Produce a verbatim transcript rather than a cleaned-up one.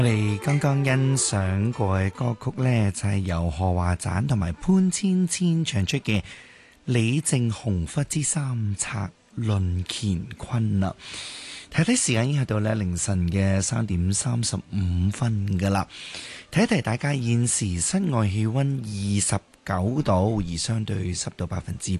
我哋剛剛欣賞過嘅歌曲呢，就係由何華盞同埋潘千千唱出嘅《李靖鴻福之三策論乾坤》啦。睇睇時間已經去到咧凌晨嘅三點三十五分噶啦。提一提大家，現時室外氣溫二十九度，而相對濕度百分之